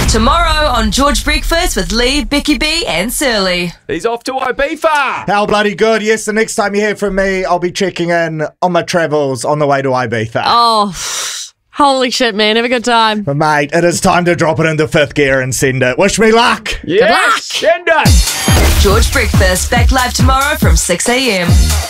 Tomorrow on George Breakfast with Lee, Becky B and Surly. He's off to Ibiza. How bloody good. Yes, the next time you hear from me, I'll be checking in on my travels on the way to Ibiza. Oh, holy shit, man. Have a good time. But mate, it is time to drop it into fifth gear and send it. Wish me luck. Yes, send us. George Breakfast back live tomorrow from 6 a.m.